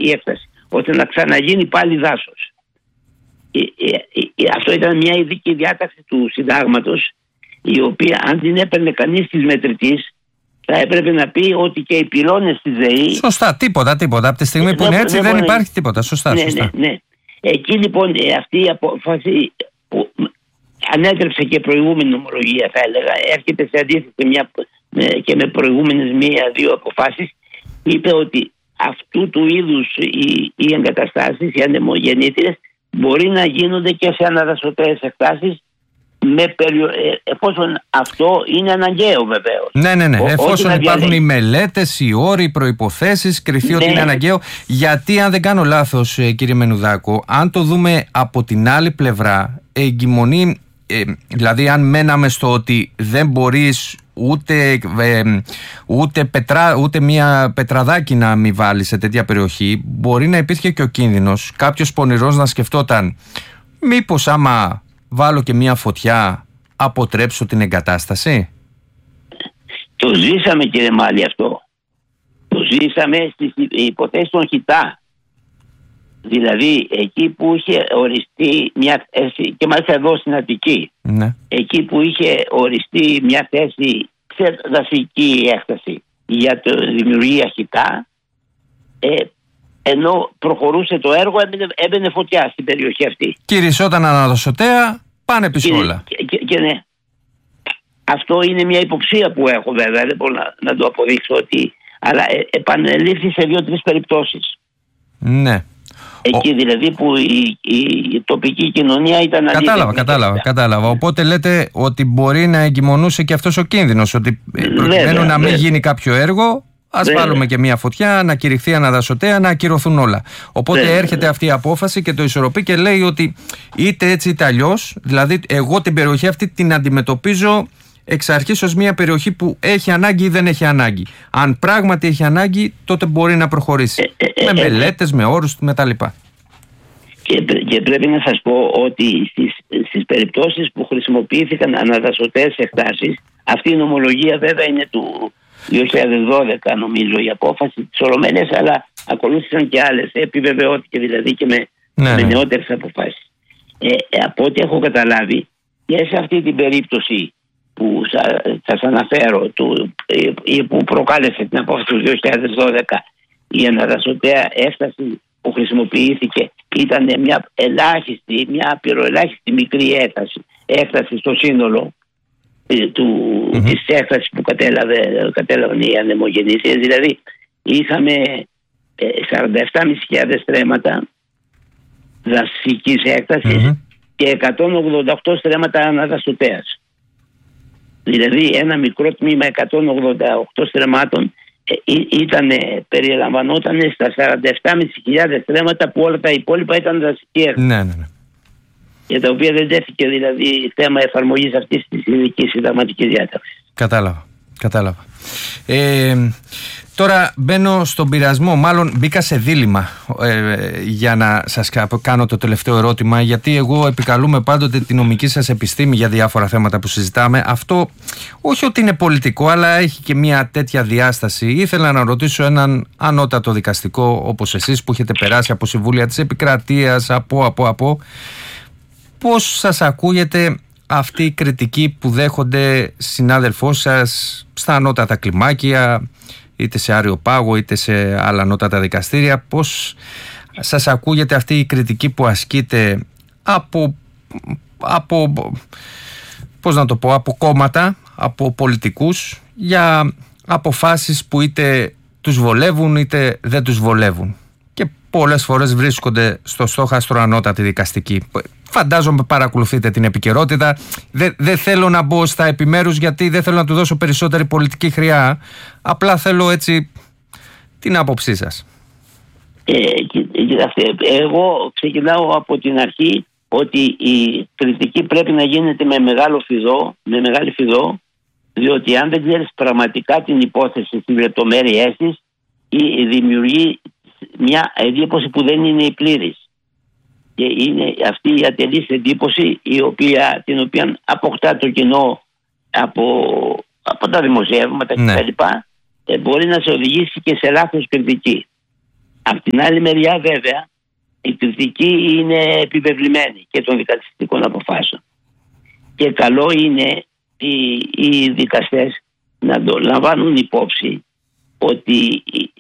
η έκταση, ώστε να ξαναγίνει πάλι δάσος. Αυτό ήταν μια ειδική διάταξη του συντάγματος, η οποία αν την έπαιρνε κανείς της μετρητής, θα έπρεπε να πει ότι και οι πυλώνες της ΔΕΗ... Σωστά, τίποτα. Από τη στιγμή που είναι έτσι δεν υπάρχει τίποτα. Σωστά. Ναι. Εκεί λοιπόν αυτή η απόφαση που ανέτρεψε και προηγούμενη νομολογία, θα έλεγα, έρχεται σε αντίθεση και με προηγούμενες 1-2 αποφάσεις, είπε ότι αυτού του είδους οι εγκαταστάσεις, οι ανεμογεννήτριες, μπορεί να γίνονται και σε αναδασωτές εκτάσεις, εφόσον αυτό είναι αναγκαίο, βεβαίως. Ναι. Εφόσον υπάρχουν οι μελέτες, οι όροι, οι προϋποθέσεις, κριθεί ότι είναι αναγκαίο. Γιατί, αν δεν κάνω λάθος, κύριε Μενουδάκο, αν το δούμε από την άλλη πλευρά, εγκυμονεί, δηλαδή αν μέναμε στο ότι δεν μπορείς ούτε μία πετραδάκι να μην βάλει σε τέτοια περιοχή, μπορεί να υπήρχε και ο κίνδυνος κάποιος πονηρός να σκεφτόταν, μήπως άμα βάλω και μία φωτιά αποτρέψω την εγκατάσταση? Το ζήσαμε, κύριε Μάλη, αυτό. Το ζήσαμε στις υποθέσεις των Χιτά. Δηλαδή εκεί που είχε οριστεί μια θέση, και μάλιστα εδώ στην Αττική, εκεί που είχε οριστεί μια θέση σε δασική έκταση για τη δημιουργία Χιτά, ενώ προχωρούσε το έργο, έμπαινε φωτιά στην περιοχή αυτή. Κυρισόταν αναδοσωτέα, πάνε πίσω όλα. Και ναι. Αυτό είναι μια υποψία που έχω, βέβαια, δεν μπορώ να το αποδείξω, αλλά επανελήφθη σε 2-3 περιπτώσεις. Ναι. Εκεί δηλαδή που η τοπική κοινωνία ήταν αντίθετη. Κατάλαβα. Οπότε λέτε ότι μπορεί να εγκυμονούσε και αυτός ο κίνδυνος, ότι προκειμένου να μην γίνει κάποιο έργο, ας βάλουμε και μια φωτιά, να κηρυχθεί αναδασωτέα, να ακυρωθούν όλα. Οπότε έρχεται αυτή η απόφαση και το ισορροπεί και λέει ότι είτε έτσι είτε αλλιώς, δηλαδή εγώ την περιοχή αυτή την αντιμετωπίζω εξ αρχής ως μια περιοχή που έχει ανάγκη ή δεν έχει ανάγκη. Αν πράγματι έχει ανάγκη, τότε μπορεί να προχωρήσει. Με μελέτες, με όρους, με τα λοιπά. Και πρέπει να σας πω ότι στις περιπτώσεις που χρησιμοποιήθηκαν αναδασωτές εκτάσεις, αυτή η νομολογία βέβαια είναι του 2012, νομίζω, η απόφαση της Ολομέλειας, αλλά ακολούθησαν και άλλες. Επιβεβαιώθηκε δηλαδή και με νεότερες αποφάσεις. Από ό,τι έχω καταλάβει, και σε αυτή την περίπτωση που σας αναφέρω, που προκάλεσε την απόφαση του 2012, η αναδασωτέα έκταση που χρησιμοποιήθηκε ήταν μια απειροελάχιστη μικρή έκταση στο σύνολο της έκτασης που κατέλαβαν οι ανεμογεννήτριες. Δηλαδή είχαμε 47.500 στρέμματα δασικής έκτασης και 188 στρέμματα αναδασωτέας. Δηλαδή ένα μικρό τμήμα 188 στρεμμάτων περιλαμβανόταν στα 47.500 στρέμματα, που όλα τα υπόλοιπα ήταν δασική έκταση. Ναι. Για τα οποία δεν τέθηκε δηλαδή θέμα εφαρμογής αυτής της ειδικής συνταγματικής διάταξης. Κατάλαβα. Τώρα μπαίνω στον πειρασμό, μάλλον μπήκα σε δίλημμα για να σας κάνω το τελευταίο ερώτημα, γιατί εγώ επικαλούμε πάντοτε τη νομική σας επιστήμη για διάφορα θέματα που συζητάμε. Αυτό όχι ότι είναι πολιτικό, αλλά έχει και μια τέτοια διάσταση. Ήθελα να ρωτήσω έναν ανώτατο δικαστικό όπως εσείς, που έχετε περάσει από συμβούλια της επικρατείας, από πώς σας ακούγεται αυτή η κριτική που δέχονται συνάδελφός σας στα ανώτατα κλιμάκια, είτε σε Άριο Πάγο είτε σε άλλα ανώτατα δικαστήρια? Πώς σας ακούγεται αυτή η κριτική που ασκείται από κόμματα, από πολιτικούς, για αποφάσεις που είτε τους βολεύουν είτε δεν τους βολεύουν, και πολλές φορές βρίσκονται στο στόχαστρο ανώτατη δικαστική? Φαντάζομαι παρακολουθείτε την επικαιρότητα. Δεν θέλω να μπω στα επιμέρους, γιατί δεν θέλω να του δώσω περισσότερη πολιτική χρειά. Απλά θέλω έτσι την άποψή σας. Κοιτάξτε, εγώ ξεκινάω από την αρχή ότι η κριτική πρέπει να γίνεται με μεγάλη φιδό, διότι αν δεν ξέρεις πραγματικά την υπόθεση στις λεπτομέρειές της, δημιουργεί μια εντύπωση που δεν είναι η πλήρης. Και είναι αυτή η ατελής εντύπωση την οποία αποκτά το κοινό από τα δημοσιεύματα κτλ. Μπορεί να σε οδηγήσει και σε λάθος κριτική. Απ' την άλλη μεριά βέβαια η κριτική είναι επιβεβλημένη και των δικαστικών αποφάσεων. Και καλό είναι οι δικαστές να το λαμβάνουν υπόψη ότι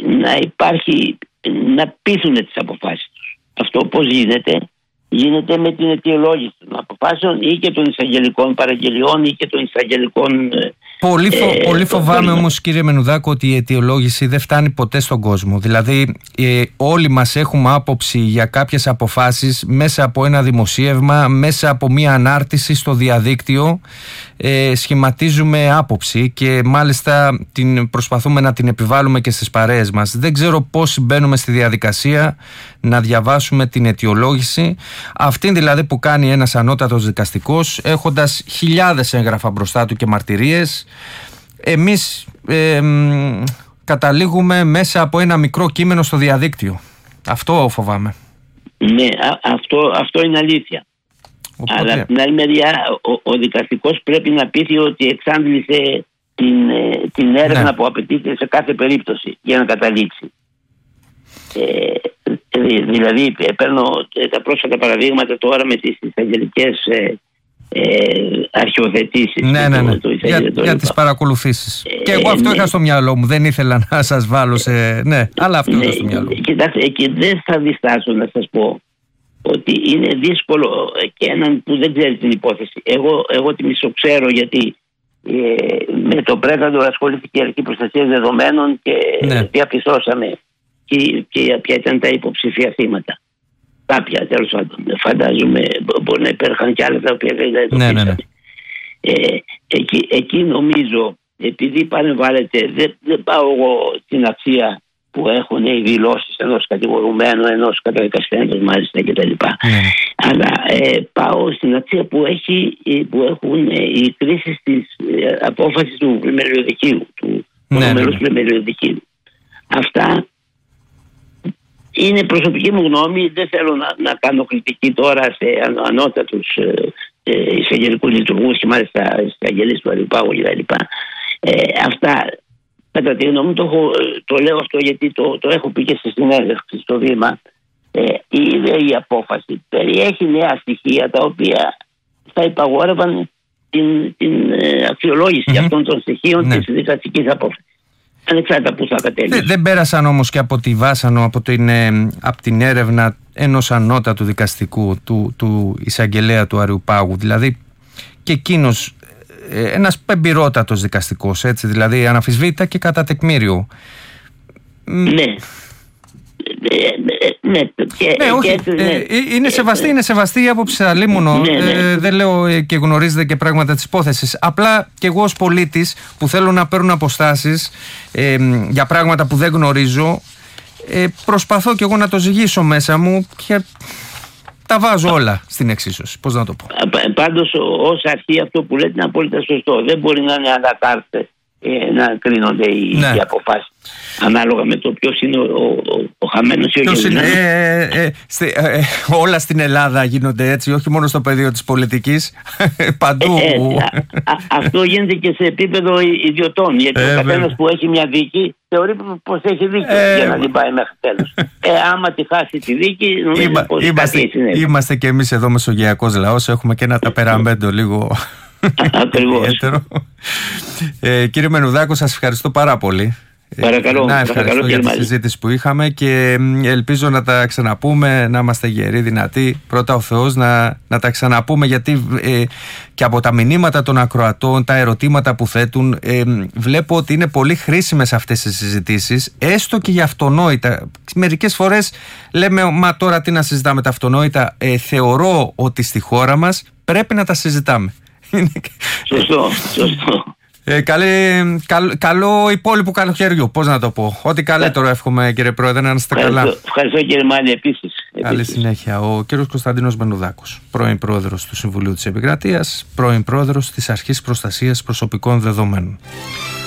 να πείθουν τις αποφάσεις τους. Αυτό πώς γίνεται με την αιτιολόγηση των αποφάσεων ή και των εισαγγελικών παραγγελιών ή και των εισαγγελικών. Πολύ φοβάμαι όμως, κύριε Μενουδάκο, ότι η αιτιολόγηση δεν φτάνει ποτέ στον κόσμο. Δηλαδή όλοι μας έχουμε άποψη για κάποιες αποφάσεις μέσα από ένα δημοσίευμα, μέσα από μια ανάρτηση στο διαδίκτυο. Σχηματίζουμε άποψη και μάλιστα προσπαθούμε να την επιβάλλουμε και στις παρέες μας. Δεν ξέρω πώς μπαίνουμε στη διαδικασία να διαβάσουμε την αιτιολόγηση, αυτήν δηλαδή που κάνει ένας ανώτατος δικαστικός έχοντας χιλιάδες έγγραφα μπροστά του και μαρτυρίες. Εμείς καταλήγουμε μέσα από ένα μικρό κείμενο στο διαδίκτυο. Αυτό φοβάμαι. Ναι, αυτό είναι αλήθεια. Οπότε... Αλλά από την άλλη μεριά ο δικαστικός πρέπει να πείθει ότι εξάντλησε την έρευνα που απαιτείται σε κάθε περίπτωση για να καταλήξει. Δηλαδή παίρνω τα πρόσφατα παραδείγματα τώρα με τις εισαγγελικές αρχιοθετήσεις. Ναι. Για τις παρακολουθήσεις. Και εγώ αυτό είχα στο μυαλό μου. Δεν ήθελα να σας βάλω σε... Ναι, αλλά αυτό είχα στο μυαλό μου. Κοιτάξτε, και δεν θα διστάσω να σας πω ότι είναι δύσκολο και έναν που δεν ξέρει την υπόθεση. Εγώ τη μισοξέρω, γιατί με το Πρέκαντο ασχολήθηκε η Αρχή Προστασίας Δεδομένων και διαπιστώσαμε και ποια ήταν τα υποψηφία θύματα. Κάποια, τέλος πάντων, φαντάζομαι μπορεί να υπήρχαν και άλλα τα οποία δεν εντοπίσαμε. Εκεί νομίζω, επειδή παρεμβάλλεται, δεν πάω εγώ στην αξία που έχουν οι δηλώσεις ενός κατηγορουμένου, ενός καταδικασμένου μάλιστα κτλ. Αλλά πάω στην αξία που έχουν οι κρίσεις της απόφασης του πλημμυριωδικείου, του μονομερούς πλημμυριωδικείου. Αυτά είναι προσωπική μου γνώμη. Δεν θέλω να κάνω κριτική τώρα σε ανώτατους εισαγγελικούς λειτουργούς και μάλιστα εισαγγελείς του Αριουπάγου κτλ. Αυτά, κατά τη γνώμη μου, το λέω αυτό γιατί το έχω πει και στη συνέντευξη στο Βήμα. Η ίδια η απόφαση περιέχει νέα στοιχεία τα οποία θα υπαγόρευαν την αξιολόγηση αυτών των στοιχείων της δικαστικής απόφασης. Ανεξάρτητα που θα κατέληξε. Δεν πέρασαν όμως και από τη Βάσανο, από την έρευνα ενός ανώτατου δικαστικού του εισαγγελέα του Αριουπάγου. Δηλαδή και εκείνος ένας εμπειρότατος δικαστικός, έτσι, δηλαδή αναμφισβήτητα και κατά τεκμήριο. Ναι. Είναι σεβαστή η άποψη αλίμονο. Δεν λέω και γνωρίζετε και πράγματα της υπόθεσης. Απλά και εγώ ως πολίτης που θέλω να παίρνω αποστάσεις για πράγματα που δεν γνωρίζω, προσπαθώ και εγώ να το ζυγίσω μέσα μου και τα βάζω όλα στην εξίσωση. Πώς να το πω. Πάντως ως αρχή αυτό που λέτε είναι απόλυτα σωστό. Δεν μπορεί να είναι ανακάρτε να κρίνονται οι αποφάσεις ανάλογα με το ποιος είναι ο χαμένος ή ο γεγονός. Όλα στην Ελλάδα γίνονται έτσι, όχι μόνο στο πεδίο της πολιτικής, παντού. Αυτό γίνεται και σε επίπεδο ιδιωτών, γιατί ο καθένας που έχει μια δίκη θεωρεί πως έχει δίκιο για να την πάει μέχρι τέλος. Άμα τη χάσει τη δίκη, νομίζω πως κάτι συνέβη. Είμαστε και εμείς εδώ μεσογειακός λαός, έχουμε και ένα ταπεραμέντο λίγο ιδιαίτερο. Κύριε Μενουδάκο, σας ευχαριστώ πάρα πολύ. Παρακαλώ, ευχαριστώ για τη συζήτηση που είχαμε και ελπίζω να τα ξαναπούμε, να είμαστε γεροί, δυνατοί. Πρώτα ο Θεός να τα ξαναπούμε, γιατί και από τα μηνύματα των ακροατών, τα ερωτήματα που θέτουν, βλέπω ότι είναι πολύ χρήσιμες αυτές οι συζητήσεις, έστω και για αυτονόητα. Μερικές φορές λέμε, μα τώρα τι να συζητάμε τα αυτονόητα. Θεωρώ ότι στη χώρα μας πρέπει να τα συζητάμε. Σωστό. Καλό υπόλοιπο καλοκαιριού, πώς να το πω. Ό,τι καλύτερο εύχομαι, κύριε Πρόεδρε, να είστε καλά. Ευχαριστώ, κύριε Μάλη, επίσης. Καλή συνέχεια. Ο κύριος Κωνσταντίνος Μενουδάκος, πρώην Πρόεδρος του Συμβουλίου της Επικρατείας, πρώην Πρόεδρος της Αρχής Προστασίας Προσωπικών Δεδομένων.